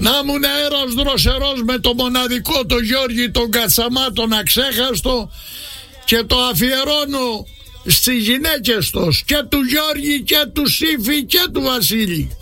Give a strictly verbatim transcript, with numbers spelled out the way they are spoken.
Να ήμουν αέρας δροσερός με το μοναδικό το Γιώργη τον Κατσαμά, τον αξέχαστο, και το αφιερώνω στις γυναίκες τους, και του Γιώργη και του Σύφη και του Βασίλη.